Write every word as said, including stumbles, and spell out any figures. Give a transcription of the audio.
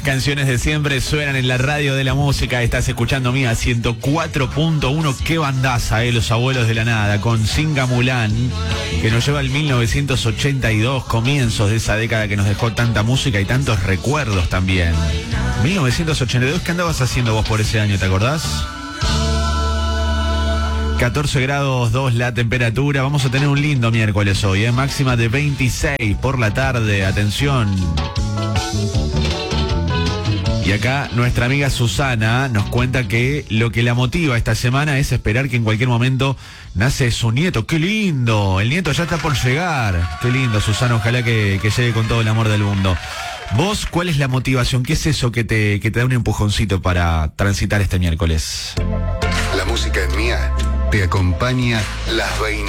Las canciones de siempre suenan en la radio de la música. Estás escuchando Mía ciento cuatro punto uno. Qué bandaza, eh, Los Abuelos de la Nada, con Singa Mulán, que nos lleva al mil novecientos ochenta y dos, comienzos de esa década que nos dejó tanta música y tantos recuerdos también. mil novecientos ochenta y dos, ¿qué andabas haciendo vos por ese año, te acordás? catorce grados dos la temperatura. Vamos a tener un lindo miércoles hoy, ¿eh? Máxima de veintiséis por la tarde. Atención. Y acá nuestra amiga Susana nos cuenta que lo que la motiva esta semana es esperar que en cualquier momento nace su nieto. ¡Qué lindo! El nieto ya está por llegar. ¡Qué lindo, Susana! Ojalá que, que llegue con todo el amor del mundo. ¿Vos cuál es la motivación? ¿Qué es eso que te, que te da un empujoncito para transitar este miércoles? La música en Mía te acompaña las veinte.